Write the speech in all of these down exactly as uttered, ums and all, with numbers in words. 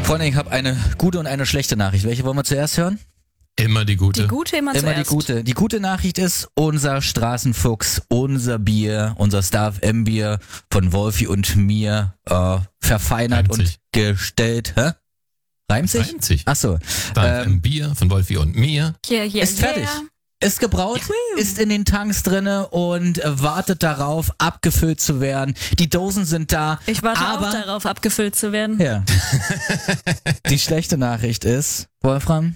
Freunde, ich habe eine gute und eine schlechte Nachricht. Welche wollen wir zuerst hören? Immer die gute. Die gute immer, Immer zuerst. die gute. Die gute Nachricht ist, unser Straßenfuchs, unser Bier, unser Star F M Bier von Wolfi und mir äh, verfeinert Reimt sich. und gestellt. Hä? Reimt sich? Reimt sich. Achso. Dann Ähm, ein Bier von Wolfi und mir. Hier, hier, ist fertig. yeah. Ist gebraut, ist in den Tanks drinne und äh, wartet darauf, abgefüllt zu werden. Die Dosen sind da. Ich warte aber, auch darauf, abgefüllt zu werden. Ja. Die schlechte Nachricht ist, Wolfram,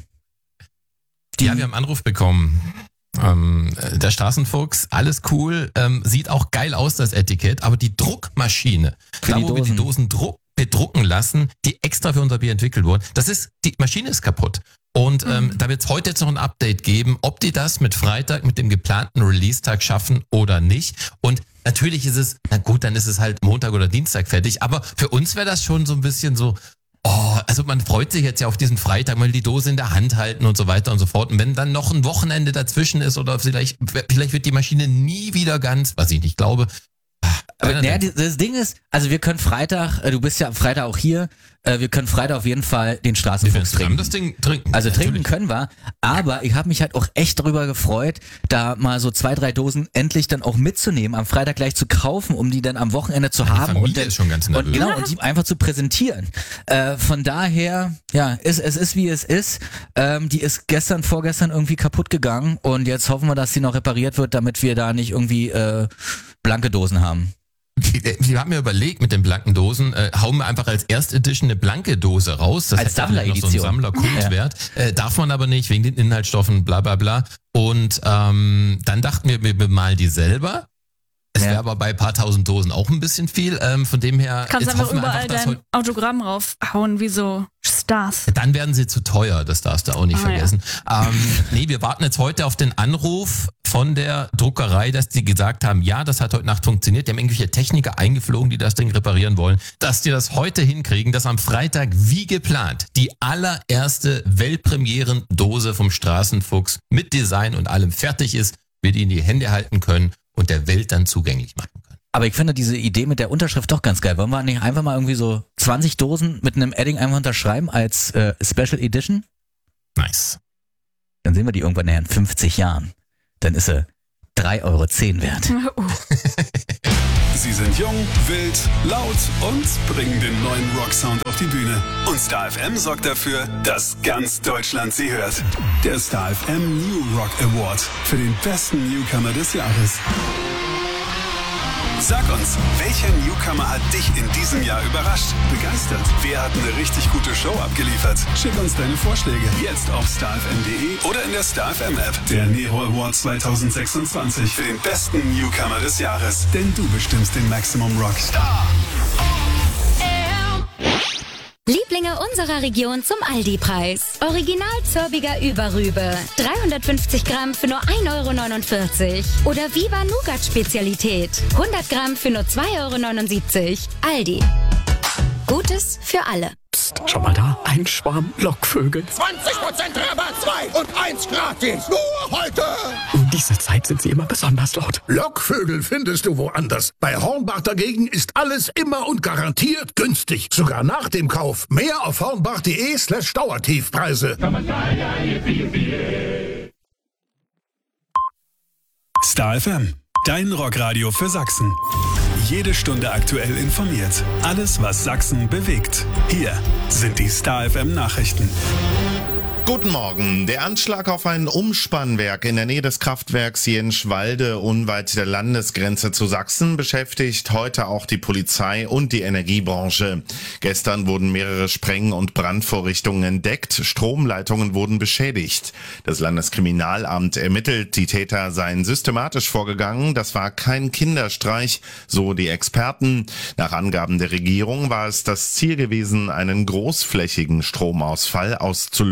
die, Ja, wir haben Anruf bekommen. Ähm, der Straßenfuchs, alles cool, ähm, sieht auch geil aus, das Etikett, aber die Druckmaschine, Für da die wo wir die Dosen. Dosen druck, bedrucken lassen, die extra für unser Bier entwickelt wurden, das ist, die Maschine ist kaputt. Und ähm, da wird es heute jetzt noch ein Update geben, ob die das mit Freitag, mit dem geplanten Release-Tag schaffen oder nicht. Und natürlich ist es, na gut, dann ist es halt Montag oder Dienstag fertig, aber für uns wäre das schon so ein bisschen so, oh, also man freut sich jetzt ja auf diesen Freitag, mal die Dose in der Hand halten und so weiter und so fort. Und wenn dann noch ein Wochenende dazwischen ist oder vielleicht, vielleicht wird die Maschine nie wieder ganz, was ich nicht glaube. aber Einer naja, denkt, das Ding ist, also wir können Freitag, äh, du bist ja am Freitag auch hier, äh, wir können Freitag auf jeden Fall den wir Straßenfuchs werden zusammen trinken. das Ding trinken. Also trinken Natürlich. können wir, aber ich habe mich halt auch echt darüber gefreut, da mal so zwei, drei Dosen endlich dann auch mitzunehmen, am Freitag gleich zu kaufen, um die dann am Wochenende zu Die haben Familie und dann, ist schon ganz und nervös. genau und die einfach zu präsentieren. Äh, von daher, ja, ist, es ist wie es ist. Ähm, die ist gestern, vorgestern irgendwie kaputt gegangen und jetzt hoffen wir, dass sie noch repariert wird, damit wir da nicht irgendwie äh, blanke Dosen haben. Wir haben mir überlegt, mit den blanken Dosen, äh, hauen wir einfach als Erst Edition eine blanke Dose raus. Das Als hat vielleicht noch so einen Sammleredition. Sammlerkultwert. Äh, darf man aber nicht, wegen den Inhaltsstoffen, bla bla bla. Und ähm, dann dachten wir, wir bemalen die selber. Es Ja. wäre aber bei ein paar tausend Dosen auch ein bisschen viel. Ähm, von dem her, Kannst jetzt einfach hoffen wir überall einfach, dass dein heute, Autogramm raufhauen, wie so Stars. dann werden sie zu teuer, das darfst du auch nicht Ah, vergessen. Ähm, nee, wir warten jetzt heute auf den Anruf von der Druckerei, dass die gesagt haben, ja, das hat heute Nacht funktioniert. Die haben irgendwelche Techniker eingeflogen, die das Ding reparieren wollen, dass die das heute hinkriegen, dass am Freitag wie geplant die allererste Weltpremieren-Dose vom Straßenfuchs mit Design und allem fertig ist, wir die in die Hände halten können und der Welt dann zugänglich machen können. Aber ich finde diese Idee mit der Unterschrift doch ganz geil. Wollen wir nicht einfach mal irgendwie so zwanzig Dosen mit einem Edding einfach unterschreiben als äh, Special Edition? Nice. Dann sehen wir die irgendwann in fünfzig Jahren. Dann ist sie drei Euro zehn wert. Uh. Sie sind jung, wild, laut und bringen den neuen Rocksound auf die Bühne. Und Star F M sorgt dafür, dass ganz Deutschland sie hört. Der Star F M New Rock Award für den besten Newcomer des Jahres. Sag uns, welcher Newcomer hat dich in diesem Jahr überrascht, begeistert? Wer hat eine richtig gute Show abgeliefert? Schick uns deine Vorschläge jetzt auf starfm punkt de oder in der Star F M App. Der Nero Award zwanzig sechsundzwanzig für den besten Newcomer des Jahres. Denn du bestimmst den Maximum Rock. Star. Lieblinge unserer Region zum Aldi-Preis. Original Zörbiger Überrübe. dreihundertfünfzig Gramm für nur ein Euro neunundvierzig. Oder Viva Nougat Spezialität. hundert Gramm für nur zwei Euro neunundsiebzig. Aldi. Gutes für alle. Psst, schau mal da, ein Schwarm Lockvögel. zwanzig Prozent Rabatt, zwei und eins gratis. Nur heute. Um diese Zeit sind sie immer besonders laut. Lockvögel findest du woanders. Bei Hornbach dagegen ist alles immer und garantiert günstig. Sogar nach dem Kauf. Mehr auf hornbach.de slash Dauertiefpreise. Star F M, dein Rockradio für Sachsen. Jede Stunde aktuell informiert. Alles, was Sachsen bewegt. Hier sind die Star F M Nachrichten. Guten Morgen. Der Anschlag auf ein Umspannwerk in der Nähe des Kraftwerks Jenschwalde unweit der Landesgrenze zu Sachsen beschäftigt heute auch die Polizei und die Energiebranche. Gestern wurden mehrere Spreng- und Brandvorrichtungen entdeckt. Stromleitungen wurden beschädigt. Das Landeskriminalamt ermittelt, die Täter seien systematisch vorgegangen. Das war kein Kinderstreich, so die Experten. Nach Angaben der Regierung war es das Ziel gewesen, einen großflächigen Stromausfall auszulösen.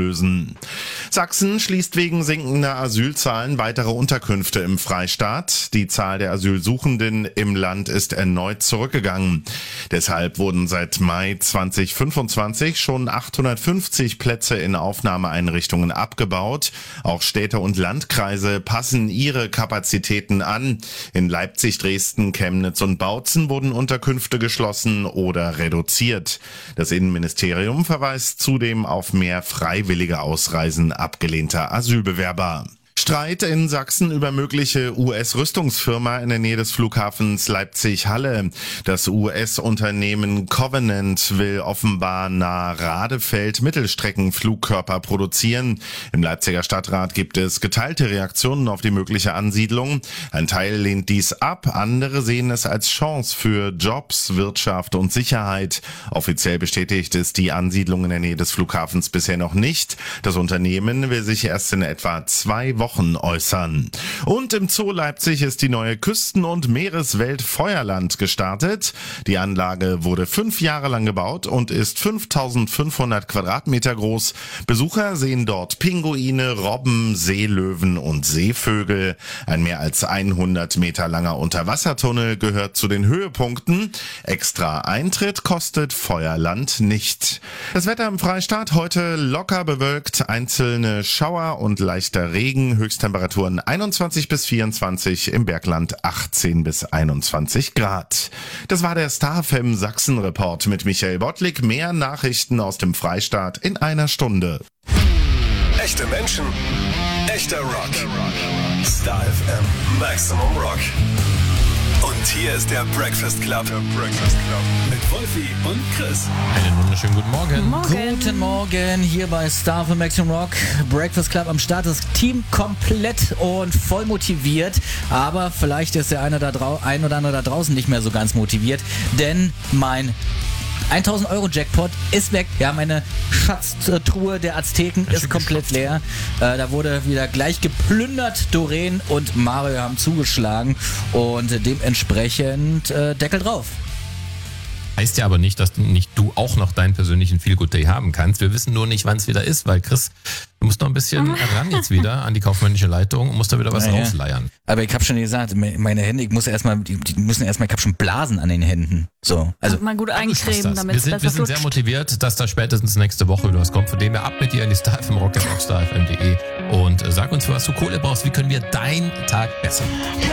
Sachsen. Sachsen schließt wegen sinkender Asylzahlen weitere Unterkünfte im Freistaat. Die Zahl der Asylsuchenden im Land ist erneut zurückgegangen. Deshalb wurden seit Mai zweitausendfünfundzwanzig schon achthundertfünfzig Plätze in Aufnahmeeinrichtungen abgebaut. Auch Städte und Landkreise passen ihre Kapazitäten an. In Leipzig, Dresden, Chemnitz und Bautzen wurden Unterkünfte geschlossen oder reduziert. Das Innenministerium verweist zudem auf mehr freiwillige Ausreisen abgelehnter Asylbewerber. Streit in Sachsen über mögliche U S-Rüstungsfirma in der Nähe des Flughafens Leipzig-Halle. Das U S-Unternehmen Covenant will offenbar nahe Radefeld Mittelstreckenflugkörper produzieren. Im Leipziger Stadtrat gibt es geteilte Reaktionen auf die mögliche Ansiedlung. Ein Teil lehnt dies ab, andere sehen es als Chance für Jobs, Wirtschaft und Sicherheit. Offiziell bestätigt ist die Ansiedlung in der Nähe des Flughafens bisher noch nicht. Das Unternehmen will sich erst in etwa zwei Wochen äußern. Und im Zoo Leipzig ist die neue Küsten- und Meereswelt Feuerland gestartet. Die Anlage wurde fünf Jahre lang gebaut und ist fünftausendfünfhundert Quadratmeter groß. Besucher sehen dort Pinguine, Robben, Seelöwen und Seevögel. Ein mehr als hundert Meter langer Unterwassertunnel gehört zu den Höhepunkten. Extra Eintritt kostet Feuerland nicht. Das Wetter im Freistaat heute locker bewölkt, einzelne Schauer und leichter Regen. Höchsttemperaturen einundzwanzig bis vierundzwanzig, im Bergland achtzehn bis einundzwanzig Grad. Das war der Star F M Sachsen Report mit Michael Bottlik. Mehr Nachrichten aus dem Freistaat in einer Stunde. Echte Menschen, echter Rock. Star F M Maximum Rock. Und hier ist der Breakfast Club. Der Breakfast Club. Mit Wolfi und Chris. Einen wunderschönen guten Morgen. Morgen. Guten Morgen, hier bei Star F M Maximum Rock. Breakfast Club am Start. Das Team komplett und voll motiviert. Aber vielleicht ist der eine da drau- ein oder andere da draußen nicht mehr so ganz motiviert. Denn mein tausend Euro Jackpot ist weg. Ja, meine Schatztruhe der Azteken ist komplett leer. Äh, da wurde wieder gleich geplündert. Doreen und Mario haben zugeschlagen und dementsprechend äh, Deckel drauf. Heißt ja aber nicht, dass du nicht du auch noch deinen persönlichen Feel-Good-Day haben kannst. Wir wissen nur nicht, wann es wieder ist, weil Chris, du musst noch ein bisschen ran jetzt wieder an die kaufmännische Leitung und musst da wieder was naja. rausleiern. Aber ich habe schon gesagt, meine Hände, ich muss erstmal, die, die müssen erstmal, ich habe schon Blasen an den Händen. So, also mal gut eincremen, damit wir es sind, besser wir sind flutscht. sehr motiviert, dass da spätestens nächste Woche wieder was kommt. Von dem her ab mit dir in die Star F M Rock auf star f m punkt de und sag uns, für was du Kohle brauchst. Wie können wir deinen Tag besser machen?